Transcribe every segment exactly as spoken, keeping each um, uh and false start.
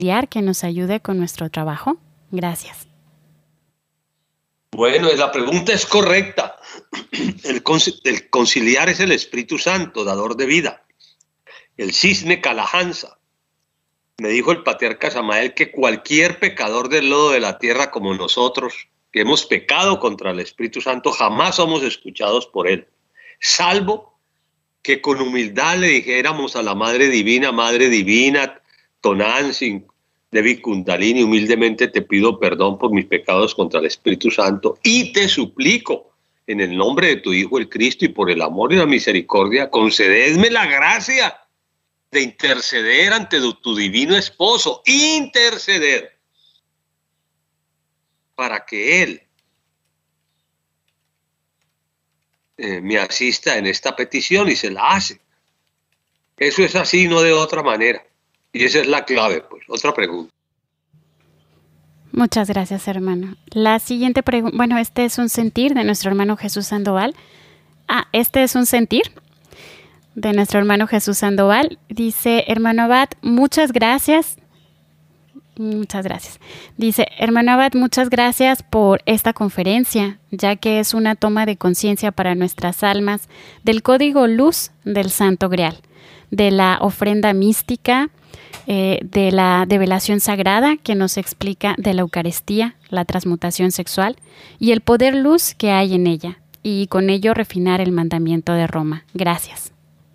que nos ayude con nuestro trabajo? Gracias. Bueno, la pregunta es correcta. El, el conciliar es el Espíritu Santo, dador de vida. El cisne Calahansa. Me dijo el patriarca Samael que cualquier pecador del lodo de la tierra como nosotros, que hemos pecado contra el Espíritu Santo, jamás somos escuchados por él, salvo que con humildad le dijéramos a la Madre Divina, Madre Divina, Tonantzin, Devi Kundalini, humildemente te pido perdón por mis pecados contra el Espíritu Santo y te suplico, en el nombre de tu Hijo el Cristo y por el amor y la misericordia, concededme la gracia de interceder ante tu, tu divino esposo, interceder para que él eh, me asista en esta petición, y se la hace. Eso es así, no de otra manera. Y esa es la clave, pues. Otra pregunta. Muchas gracias, hermano. La siguiente pregunta, bueno, este es un sentir de nuestro hermano Jesús Sandoval. Ah, este es un sentir de nuestro hermano Jesús Sandoval. Dice, hermano Abad, muchas gracias. Muchas gracias. Dice, hermano Abad, muchas gracias por esta conferencia, ya que es una toma de conciencia para nuestras almas del código luz del Santo Grial, de la ofrenda mística, eh, de la develación sagrada que nos explica de la Eucaristía, la transmutación sexual y el poder luz que hay en ella, y con ello refinar el mandamiento de Roma. Gracias.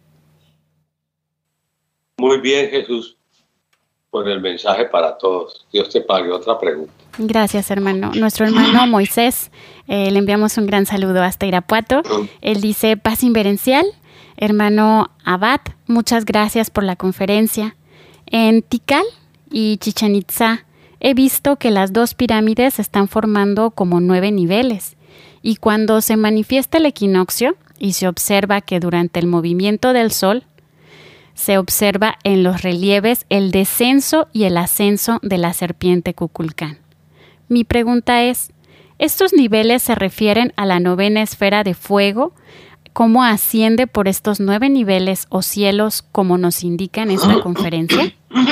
Muy bien, Jesús, por el mensaje para todos. Dios te pague. Otra pregunta. Gracias, hermano. Nuestro hermano Moisés, eh, le enviamos un gran saludo hasta Irapuato. Él dice, paz inverencial. Hermano Abad, muchas gracias por la conferencia. En Tikal y Chichén Itzá he visto que las dos pirámides se están formando como nueve niveles. Y cuando se manifiesta el equinoccio y se observa que durante el movimiento del sol se observa en los relieves el descenso y el ascenso de la serpiente Kukulcán. Mi pregunta es, ¿estos niveles se refieren a la novena esfera de fuego? ¿Cómo asciende por estos nueve niveles o cielos como nos indica en esta conferencia?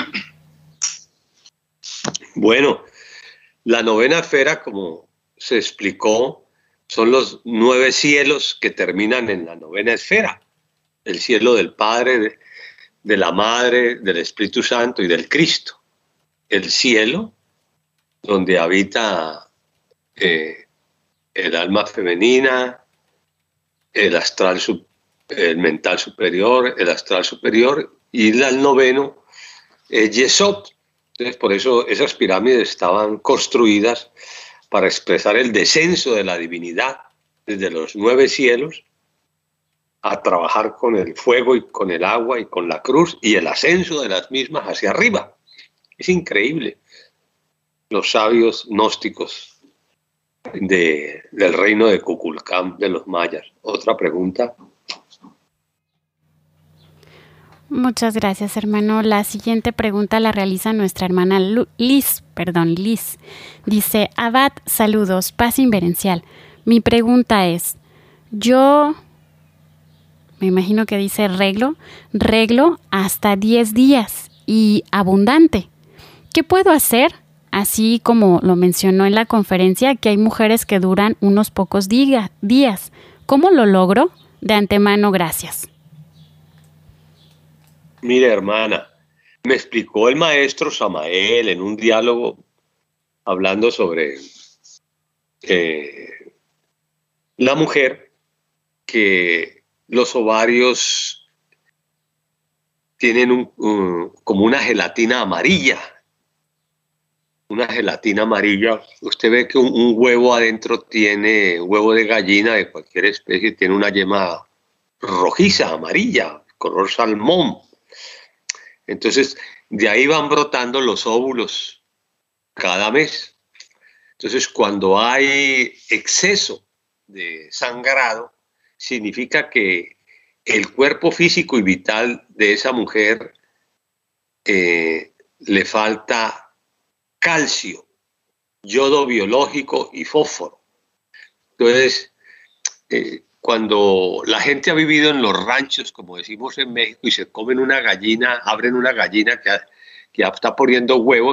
Bueno, la novena esfera, como se explicó, son los nueve cielos que terminan en la novena esfera. El cielo del Padre, de, de la Madre, del Espíritu Santo y del Cristo. El cielo donde habita eh, el alma femenina, el astral, el mental superior, el astral superior, y el noveno es Yesod. Entonces, por eso esas pirámides estaban construidas para expresar el descenso de la divinidad desde los nueve cielos a trabajar con el fuego y con el agua y con la cruz, y el ascenso de las mismas hacia arriba. Es increíble. Los sabios gnósticos De, del reino de Kukulcán, de los mayas. Otra pregunta. Muchas gracias, hermano. La siguiente pregunta la realiza nuestra hermana Liz, perdón, Liz. Dice, Abad, saludos, paz inverencial. Mi pregunta es, yo, me imagino que dice reglo, reglo hasta diez días y abundante. ¿Qué puedo hacer? Así como lo mencionó en la conferencia, que hay mujeres que duran unos pocos diga, días. ¿Cómo lo logro? De antemano, gracias. Mire, hermana, me explicó el maestro Samael en un diálogo hablando sobre eh, la mujer, que los ovarios tienen un, un, como una gelatina amarilla. Una gelatina amarilla. Usted ve que un, un huevo adentro tiene, un huevo de gallina de cualquier especie, tiene una yema rojiza, amarilla, color salmón. Entonces, de ahí van brotando los óvulos cada mes. Entonces, cuando hay exceso de sangrado, significa que el cuerpo físico y vital de esa mujer eh, le falta calcio, yodo biológico y fósforo. Entonces, eh, cuando la gente ha vivido en los ranchos, como decimos en México, y se comen una gallina, abren una gallina que, ya está poniendo huevos